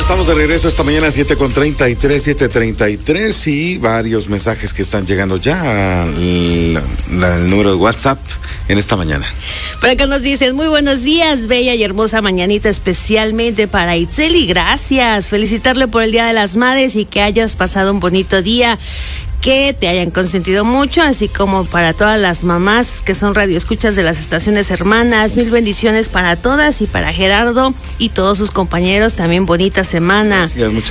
Estamos de regreso esta mañana 7:33 y varios mensajes que están llegando ya al número de WhatsApp en esta mañana. Por acá nos dicen, muy buenos días, bella y hermosa mañanita, especialmente para Itzeli, gracias, felicitarle por el Día de las Madres y que hayas pasado un bonito día, que te hayan consentido mucho, así como para todas las mamás que son radioescuchas de las estaciones hermanas, mil bendiciones para todas y para Gerardo y todos sus compañeros, también bonita semana. Gracias,